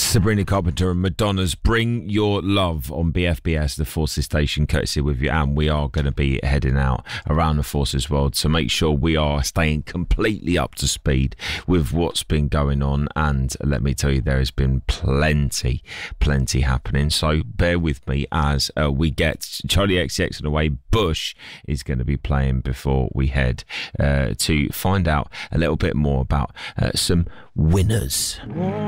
Sabrina Carpenter and Madonna's Bring Your Love on BFBS, the Forces station, courtesy with you. And we are going to be heading out around the Forces world, so make sure we are staying completely up to speed with what's been going on. And let me tell you, there has been plenty happening. So bear with me as we get Charlie XCX and Away. Bush is going to be playing before we head to find out a little bit more about some winners.